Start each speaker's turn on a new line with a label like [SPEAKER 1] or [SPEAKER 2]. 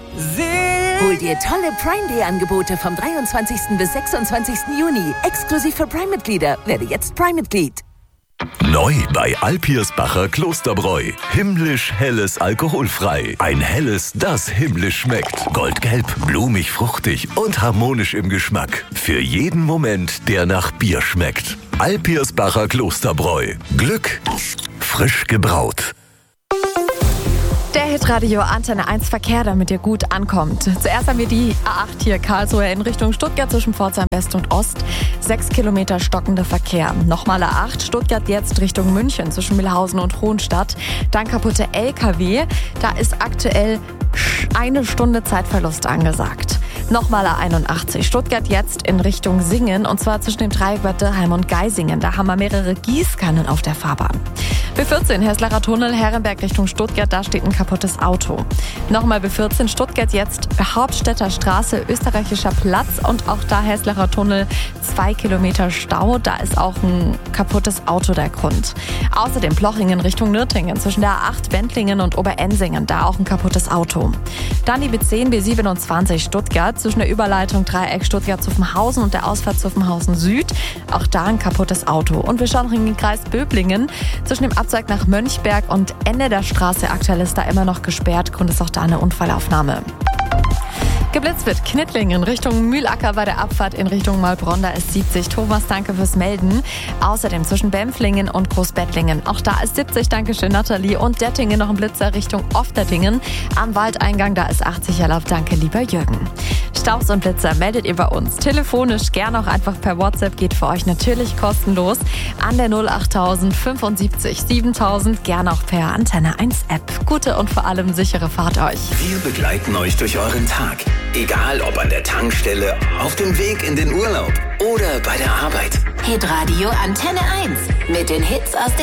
[SPEAKER 1] Hol dir tolle Prime Day Angebote vom 23. bis 26. Juni. Exklusiv für Prime-Mitglieder. Werde jetzt Prime-Mitglied.
[SPEAKER 2] Neu bei Alpirsbacher Klosterbräu. Himmlisch helles alkoholfrei. Ein helles, das himmlisch schmeckt. Goldgelb, blumig, fruchtig und harmonisch im Geschmack. Für jeden Moment, der nach Bier schmeckt. Alpirsbacher Klosterbräu. Glück frisch gebraut.
[SPEAKER 3] Der Hitradio Antenne 1 Verkehr, damit ihr gut ankommt. Zuerst haben wir die A8 hier Karlsruhe in Richtung Stuttgart zwischen Pforzheim West und Ost. 6 Kilometer stockender Verkehr. Nochmal A8 Stuttgart jetzt Richtung München zwischen Mühlhausen und Hohenstadt. Dann kaputte LKW. Da ist aktuell 1 Stunde Zeitverlust angesagt. Nochmal A81 Stuttgart jetzt in Richtung Singen und zwar zwischen dem Dreieck Bad Dürrheim und Geisingen. Da haben wir mehrere Gießkannen auf der Fahrbahn. B14 Heßlerer Tunnel Herrenberg Richtung Stuttgart, da steht ein kaputtes Auto. Nochmal B14 Stuttgart jetzt Hauptstädter Straße, Österreichischer Platz und auch da Heßlerer Tunnel 2 Kilometer Stau. Da ist auch ein kaputtes Auto der Grund. Außerdem Plochingen Richtung Nürtingen zwischen der A8 Wendlingen und Oberensingen, da auch ein kaputtes Auto. Dann die B10 B27 Stuttgart zwischen der Überleitung Dreieck Stuttgart-Zuffenhausen und der Ausfahrt Zuffenhausen Süd. Auch da ein kaputtes Auto. Und wir schauen noch in den Kreis Böblingen zwischen dem Abzweig nach Mönchberg und Ende der Straße. Aktuell ist da immer noch gesperrt. Grund ist auch da eine Unfallaufnahme. Geblitzt wird Knittlingen Richtung Mühlacker bei der Abfahrt in Richtung Maulbronn, da ist 70. Thomas, danke fürs Melden. Außerdem zwischen Bempflingen und Großbettlingen. Auch da ist 70, dankeschön Nathalie. Und Dettingen noch ein Blitzer Richtung Oftertingen. Am Waldeingang, da ist 80 erlaubt, danke lieber Jürgen. Staus und Blitzer meldet ihr bei uns. Telefonisch, gerne auch einfach per WhatsApp, geht für euch natürlich kostenlos. An der 08000 75 7000, gerne auch per Antenne 1 App. Gute und vor allem sichere Fahrt euch.
[SPEAKER 4] Wir begleiten euch durch euren Tag. Egal ob an der Tankstelle, auf dem Weg in den Urlaub oder bei der Arbeit.
[SPEAKER 1] Hitradio Antenne 1 mit den Hits aus